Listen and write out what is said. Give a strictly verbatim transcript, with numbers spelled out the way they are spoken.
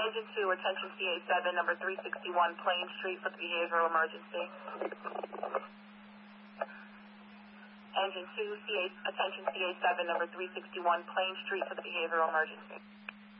Engine two, attention C A seven, number three sixty-one Plain Street for the behavioral emergency. Engine two, C A, attention C A seven, number three sixty-one Plain Street for the behavioral emergency.